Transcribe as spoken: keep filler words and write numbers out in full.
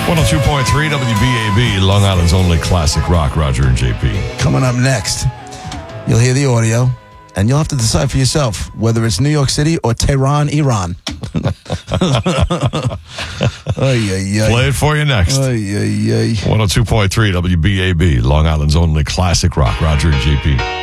one oh two point three W B A B, Long Island's only classic rock, Roger and J P. Coming up next, you'll hear the audio, and you'll have to decide for yourself whether it's New York City or Tehran, Iran. Ay, ay, ay. Play it for you next. Ay, ay, ay. one oh two point three W B A B, Long Island's only classic rock, Roger and J P.